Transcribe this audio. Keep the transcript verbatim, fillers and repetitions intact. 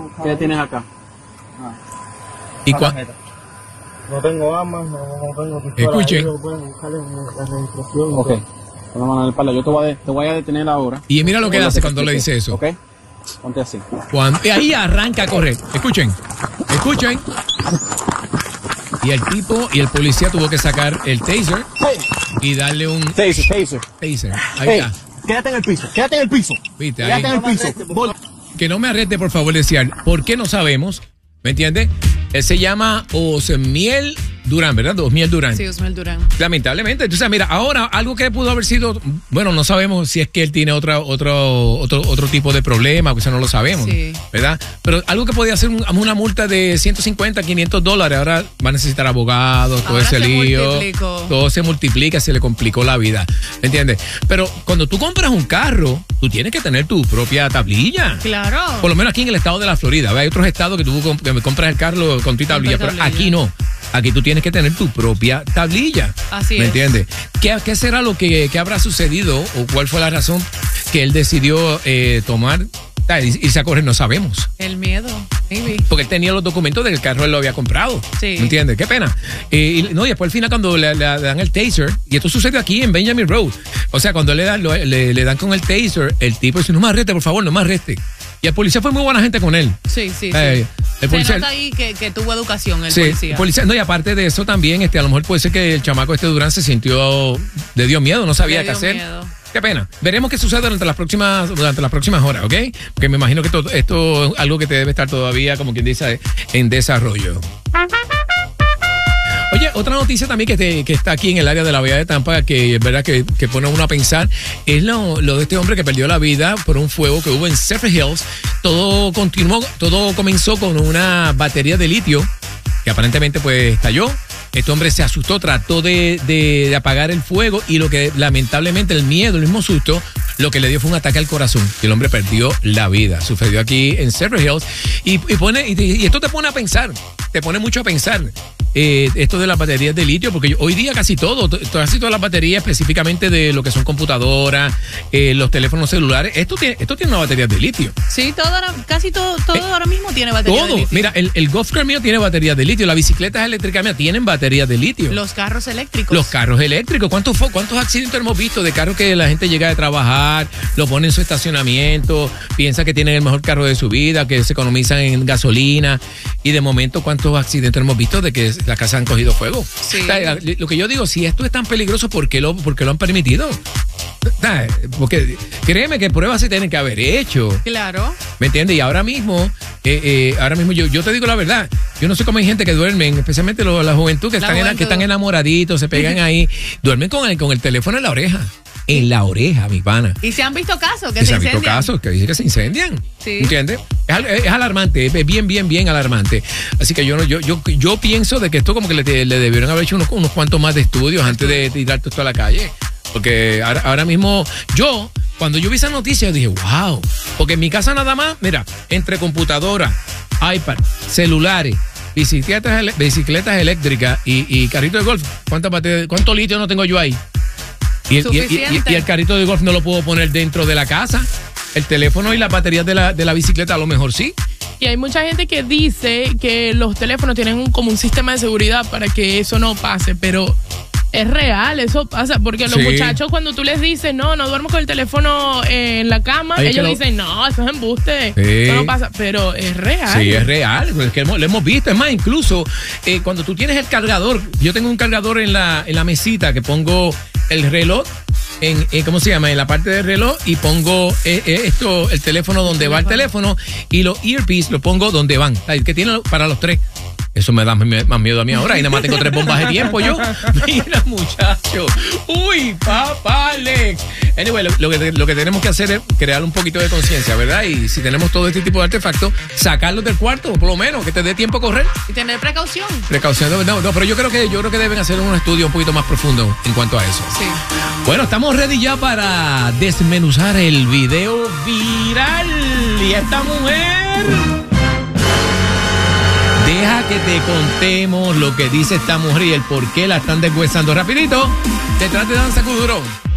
¿Qué tienes acá? ¿Y cua No tengo armas, no, no tengo pistola. Escuche. Ok. Con la mano en la espalda. Yo te voy, a de, te voy a detener ahora. Y mira lo que hace cuando le dice eso. Ok. Ponte así. Cuando, y ahí arranca a correr. Escuchen. Escuchen. Y el tipo y el policía tuvo que sacar el taser Hey. y darle un Taser, taser. taser. Ahí Hey, está. quédate en el piso. Quédate en el piso. ¿Viste? Ahí. Quédate en el piso. Vol- Que no me arreste, por favor, decía. ¿Por qué no sabemos? ¿Me entiendes? Él se llama Osmiel Durán, ¿verdad? Osmiel Durán. Sí, Osmiel Durán. Lamentablemente. Entonces, mira, ahora algo que pudo haber sido, bueno, no sabemos si es que él tiene otra, otro, otro, otro tipo de problema, que eso no lo sabemos, Sí. ¿verdad? Pero algo que podía ser un- una multa de ciento cincuenta, quinientos dólares, ahora va a necesitar abogados, todo Ahora ese se lío. multiplicó. Todo se multiplica, se le complicó la vida, ¿me entiendes? Pero cuando tú compras un carro, tú tienes que tener tu propia tablilla. Claro. Por lo menos aquí en el estado de la Florida. ¿Ve? Hay otros estados que tú comp- que me compras el carro con tu tablilla, pero tablilla. aquí no. Aquí tú tienes que tener tu propia tablilla. Así ¿Me es. entiendes? ¿Qué, qué será lo que, que habrá sucedido o cuál fue la razón que él decidió eh, tomar, ah, irse a correr? No sabemos. El miedo, maybe. Porque él tenía los documentos de que el carro él lo había comprado. Sí. ¿Me entiendes? Qué pena. Eh, y, no, y después al final cuando le, le dan el taser, y esto sucedió aquí en Benjamin Road. O sea, cuando le dan, lo- le, le dan con el taser, el tipo dice, no me arreste, por favor, no me arreste. Y el policía fue muy buena gente con él. Sí, sí, sí. Eh, el Se policía, nota ahí que, que tuvo educación el sí, policía. el policía. No, y aparte de eso también, este, a lo mejor puede ser que el chamaco este Durán se sintió, le dio miedo, no sabía Le qué dio hacer. miedo. Qué pena. Veremos qué sucede durante las próximas, durante las próximas horas, ¿ok? Porque me imagino que todo, esto es algo que te debe estar todavía, como quien dice, en desarrollo. Oye, otra noticia también que, te- que está aquí en el área de la Bahía de Tampa, que es verdad que, que pone a uno a pensar, es lo, lo de este hombre que perdió la vida por un fuego que hubo en Zephyrhills Hills. Todo continuó, todo comenzó con una batería de litio que aparentemente pues estalló. Este hombre se asustó, trató de, de- de apagar el fuego y lo que lamentablemente el miedo, el mismo susto, lo que le dio fue un ataque al corazón y el hombre perdió la vida. Sucedió aquí en Zephyrhills Hills y, y, pone, y, y esto te pone a pensar, te pone mucho a pensar. Eh, esto de las baterías de litio, porque hoy día casi todo, to- casi todas las baterías específicamente de lo que son computadoras, eh, los teléfonos celulares, esto tiene, esto tiene una batería de litio. Sí, todo ahora, casi todo, todo Eh, ahora mismo tiene batería de Todo. litio. Mira, el, el golf car mío tiene batería de litio, las bicicletas eléctricas mías tienen batería de litio. Los carros eléctricos. Los carros eléctricos, ¿cuántos, fo- ¿cuántos accidentes hemos visto de carros que la gente llega de trabajar, lo pone en su estacionamiento, piensa que tienen el mejor carro de su vida, que se economizan en gasolina y de momento cuántos accidentes hemos visto de que las casas han cogido fuego? Sí. O sea, lo que yo digo, si esto es tan peligroso, ¿por qué lo, por qué lo han permitido? O sea, porque créeme que pruebas se tienen que haber hecho. Claro. ¿Me entiendes? Y ahora mismo, eh, eh, ahora mismo yo, yo te digo la verdad, yo no sé cómo hay gente que duermen, especialmente lo- la juventud que La están, ena- juventud. que están enamoraditos, se pegan ahí, duermen con el, con el teléfono en la oreja. En la oreja, mi pana. Y se han visto casos que Que se se han visto incendian. casos que dicen que se incendian. Sí. ¿Entiendes? Es, al- es alarmante, es bien, bien, bien alarmante. Así que yo no, yo, yo, yo pienso de que esto como que le, le debieron haber hecho unos, unos cuantos más de estudios antes de tirar esto a la calle. Porque ahora, ahora mismo, yo, cuando yo vi esa noticia, dije, wow. Porque en mi casa nada más, mira, entre computadora, iPad, celulares, bicicletas, ele- bicicletas eléctricas y, y carritos de golf, ¿cuántas baterías- ¿cuánto litio no tengo yo ahí? Y el, y, el- y- Suficiente. y el carrito de golf no lo puedo poner dentro de la casa. El teléfono y las baterías de la, de la bicicleta a lo mejor sí. Y hay mucha gente que dice que los teléfonos tienen un- como un sistema de seguridad para que eso no pase, pero es real, eso pasa, porque los Sí. muchachos cuando tú les dices, no, no duermo con el teléfono en la cama, Ay, es que ellos lo- dicen, no, eso es embuste, Sí. eso no pasa, pero es real. Sí, es real, es que hemos- lo hemos visto. Es más, incluso eh, cuando tú tienes el cargador, yo tengo un cargador en la, en la mesita que pongo el reloj, en, en- ¿cómo se llama? En la parte del reloj y pongo eh, eh, esto, el teléfono donde va el teléfono y los earpiece lo pongo donde van, el que tiene para los tres. Eso me da más mie- más miedo a mí ahora. Y nada más tengo tres bombas de tiempo yo. Mira, muchacho. Uy, papá Alex. Anyway, lo, lo que, lo que tenemos que hacer es crear un poquito de conciencia, ¿verdad? Y si tenemos todo este tipo de artefactos, sacarlos del cuarto, por lo menos, que te dé tiempo a correr. Y tener precaución. Precaución. No, no, pero yo creo que yo creo que deben hacer un estudio un poquito más profundo en cuanto a eso. Sí. Bueno, estamos ready ya para desmenuzar el video viral. Y esta mujer... Deja que te contemos lo que dice esta mujer y el por qué la están deshuesando. Rapidito, detrás de Danza Kuduro.